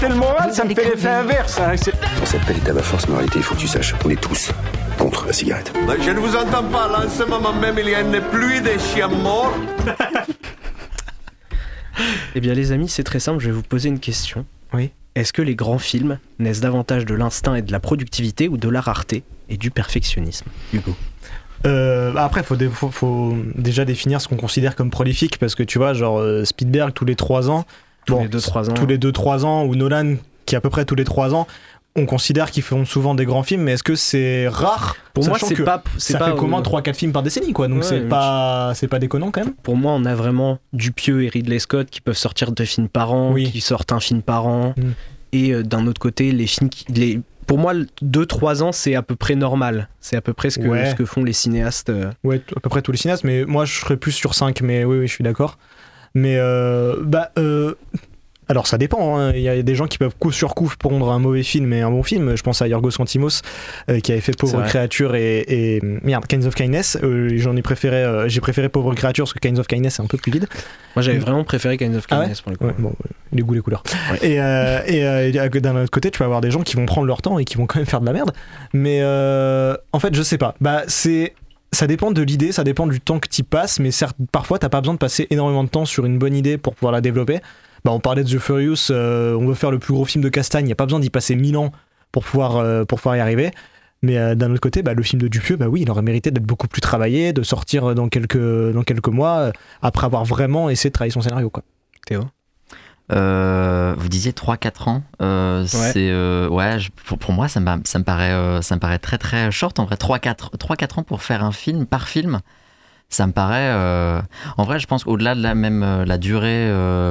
Le moral, ça me fait l'effet inverse. Hein. On s'appelle état à force, mais en réalité, il faut que tu saches, on est tous contre la cigarette. Je ne vous entends pas, là, en ce moment même, il y a une pluie de chiens morts. Eh bien, les amis, c'est très simple, je vais vous poser une question. Oui. Est-ce que les grands films naissent davantage de l'instinct et de la productivité ou de la rareté et du perfectionnisme, Hugo? Après, faut déjà définir ce qu'on considère comme prolifique, parce que tu vois, genre Spielberg tous les 3 ans, tous les 2-3 ans, ou Nolan qui est à peu près tous les 3 ans, on considère qu'ils font souvent des grands films, mais est-ce que c'est rare? Pour moi, c'est pas. Ça fait comment 3-4 films par décennie, quoi. Donc c'est pas déconnant quand même. Pour moi, on a vraiment Dupieux et Ridley Scott qui peuvent sortir 2 films par an, qui sortent un film par an. Et d'un autre côté, les films pour moi, 2-3 ans, c'est à peu près normal. C'est à peu près ce que font les cinéastes. Ouais, à peu près tous les cinéastes, mais moi je serais plus sur 5, mais oui, je suis d'accord. Mais alors ça dépend, hein. Il y a des gens qui peuvent coup sur coup pondre un mauvais film et un bon film. Je pense à Yorgos Lanthimos qui avait fait Pauvre Créature et Kinds of Kindness. J'ai préféré Pauvre Créature parce que Kinds of Kindness c'est un peu plus vide. Moi j'avais vraiment préféré Kinds of Kindness pour le coup. Ouais, bon, les goûts, les couleurs. Ouais. Et d'un autre côté, tu vas avoir des gens qui vont prendre leur temps et qui vont quand même faire de la merde. Mais en fait, je sais pas. Ça dépend de l'idée, ça dépend du temps que tu passes, mais certes, parfois t'as pas besoin de passer énormément de temps sur une bonne idée pour pouvoir la développer. On parlait de The Furious, on veut faire le plus gros film de Castagne, il n'y a pas besoin d'y passer 1000 ans pour pouvoir y arriver. Mais d'un autre côté, le film de Dupieux, oui, il aurait mérité d'être beaucoup plus travaillé, de sortir dans quelques mois, après avoir vraiment essayé de travailler son scénario, quoi. Théo? Vous disiez 3-4 ans, pour moi ça me paraît très très short en vrai. 3-4 ans pour faire un film par film, ça me paraît en vrai je pense qu'au-delà de la durée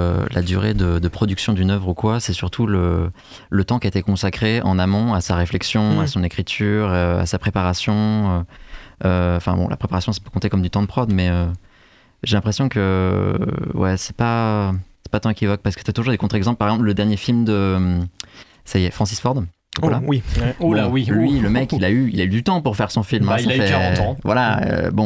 de production d'une œuvre ou quoi, c'est surtout le temps qui a été consacré en amont à sa réflexion, à son écriture, à sa préparation. La préparation ça peut compter comme du temps de prod, mais j'ai l'impression que c'est pas tant équivoque, parce que t'as toujours des contre-exemples. Par exemple, le dernier film de Francis Ford. Voilà. Oui. Lui, le mec, il a eu du temps pour faire son film. Il a eu 40 ans. Voilà,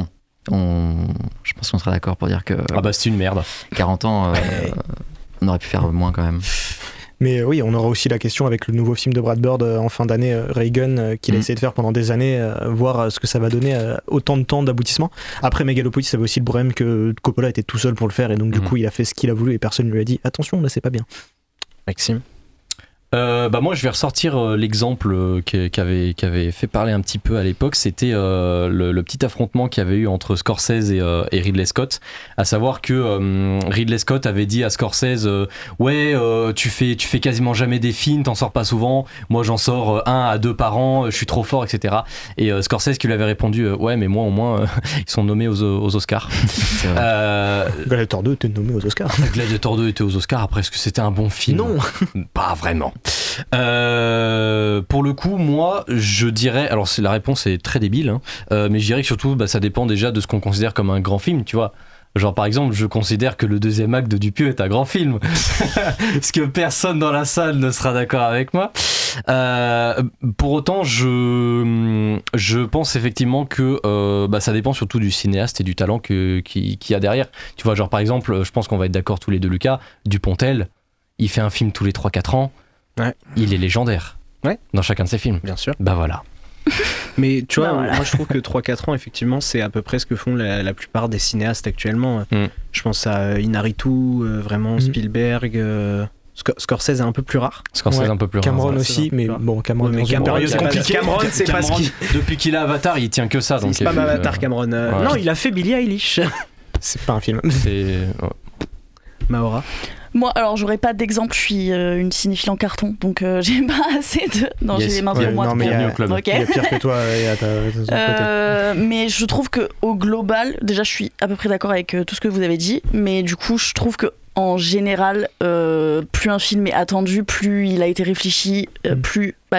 je pense qu'on sera d'accord pour dire que... c'est une merde. 40 ans, on aurait pu faire moins quand même. Mais oui, on aura aussi la question avec le nouveau film de Brad Bird en fin d'année, Reagan, qu'il a essayé de faire pendant des années, voir ce que ça va donner, autant de temps d'aboutissement. Après Megalopolis, ça avait aussi le problème que Coppola était tout seul pour le faire, et donc du coup il a fait ce qu'il a voulu et personne ne lui a dit attention, là c'est pas bien. Maxime? Moi je vais ressortir l'exemple qui avait fait parler un petit peu à l'époque. C'était le petit affrontement qu'il y avait eu entre Scorsese et Ridley Scott, à savoir que Ridley Scott avait dit à Scorsese tu fais quasiment jamais des films, t'en sors pas souvent, moi j'en sors 1 à 2 par an, je suis trop fort, etc. Et Scorsese qui lui avait répondu mais moi au moins ils sont nommés aux Oscars. Gladiator 2 était nommé aux Oscars. Gladiator 2 était aux Oscars. Après, est-ce que c'était un bon film? Non. Pas vraiment. Pour le coup, moi, je dirais, alors la réponse est très débile, mais je dirais que surtout, ça dépend déjà de ce qu'on considère comme un grand film, tu vois. Genre par exemple, je considère que le 2e acte de Dupieux est un grand film. Parce que personne dans la salle ne sera d'accord avec moi. Pour autant, je pense effectivement que ça dépend surtout du cinéaste et du talent qu'il y a derrière. Tu vois, genre par exemple, je pense qu'on va être d'accord tous les deux, Lucas, Dupontel, il fait un film tous les 3-4 ans. Ouais. Il est légendaire dans chacun de ses films. Bien sûr. Voilà. Mais tu vois, moi je trouve que 3-4 ans, effectivement, c'est à peu près ce que font la plupart des cinéastes actuellement. Je pense à Inarritu, vraiment Spielberg, Scorsese est un peu plus rare. Cameron aussi, mais bon, Cameron dans une période compliquée. Cameron, c'est pas ce qui... Depuis qu'il a Avatar, il tient que ça. C'est pas Avatar, Cameron. Non, il a fait Billie Eilish. C'est pas un film. Maora? Moi, alors, j'aurais pas d'exemple, je suis une cinéphile en carton, donc j'ai pas assez de... Non, j'ai les mains sur moi. Non, mais il y a pire que toi et à ta mais je trouve qu'au global, déjà, je suis à peu près d'accord avec tout ce que vous avez dit, mais du coup, je trouve que en général, plus un film est attendu, plus il a été réfléchi, plus